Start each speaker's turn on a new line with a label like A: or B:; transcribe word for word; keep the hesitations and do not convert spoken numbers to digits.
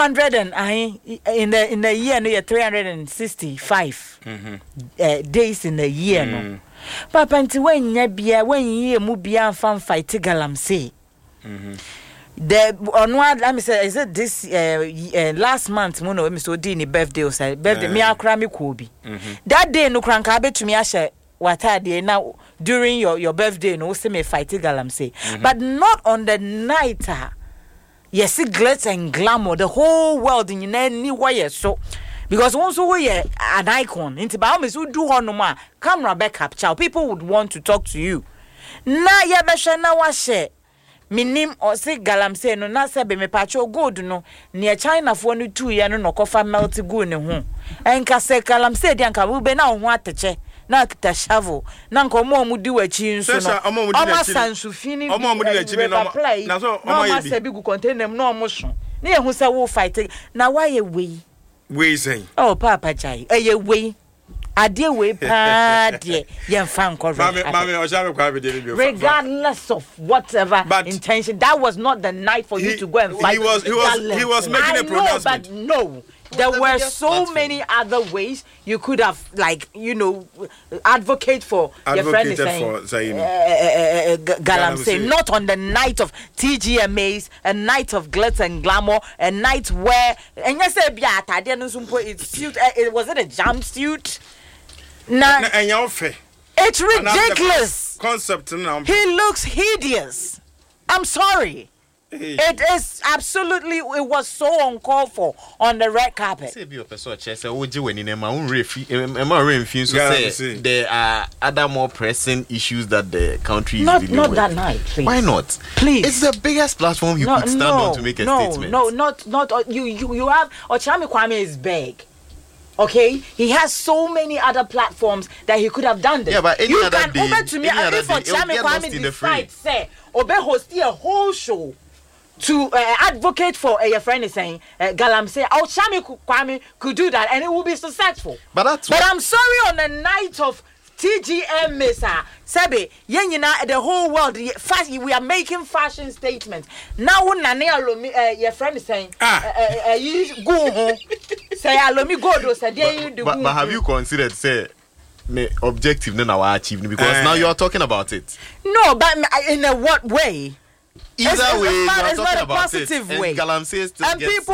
A: hundred and I in the in the year no three hundred sixty-five mm-hmm. uh, days in the year mm. no. Papa nti when nya bia when ye mu bia fan fight galamsey. Mhm. The on one let me say is it this uh, uh, last month mo no me so di ni birthday o say birthday me akra me ko bi. That day no kranka betumi ahye watade na during your your birthday no say me fight galamsey. Mm-hmm. But not on the night ah. Yes, glitz and glamour the whole world in any way so because once we are an icon into Bahamas who do on no camera back capture people would want to talk to you. Na ya besha na washe minim or say galamsey no na se be me pacho gold no near China for no two year no kofa melt go ne ho enka se galamsey di anka wo be na ho ateche na kita shovel na nko mo mu di wachi nso no o sansu fini o mo mu di wachi ni no na so o ma ye bi gu container no mo so na ye hu se wo fight na why ye we
B: we say
A: oh papa jai e ye we ade we pa de ye fan ko regardless of whatever but intention that was not the night for he, you to go and fight.
B: He was he was he was making I a pronouncement.
A: But no, there well, were so platform. many other ways you could have, like, you know, advocate for your friend is saying, saying uh, uh, uh, galamsey, not on the night of T G M As, a night of glitz and glamour, a night where and you say it was it a jumpsuit? Nah, it's ridiculous.
B: Concept now.
A: He looks hideous. I'm sorry. It is absolutely, it was so uncalled for on the red carpet.
C: There are other more pressing issues that the country is
A: not,
C: dealing
A: not
C: with.
A: Not that night, please.
C: Why not?
A: Please.
C: It's the biggest platform you no, could stand
A: no,
C: on to make a
A: no,
C: statement.
A: No, no, not, not, you, you, you have, Ochami Kwame is big. Okay, he has so many other platforms that he could have done this.
C: Yeah, but any
A: you
C: other
A: can
C: day,
A: over to me and if Ochami Kwame decides, say, Obe host a whole show to uh, advocate for uh, your friend is saying uh, Galamsey, Ochami Kwame could do that and it will be successful.
C: But that's
A: but I'm sorry on the night of T G M Mesa Sebe yenyina the whole world fast we are making fashion statements now nane alomi uh, your friend is saying ah. uh, uh, you go home say alomi go do say dey do
C: but, but have you considered say me objective na our achievement because uh, now you are talking about it
A: no but in a what way
C: either
A: it's,
C: way
A: it's not,
C: you are
A: it's
C: talking
A: not a
C: about
A: positive
C: it
A: way
C: and Galamsey still
A: and
C: gets
A: people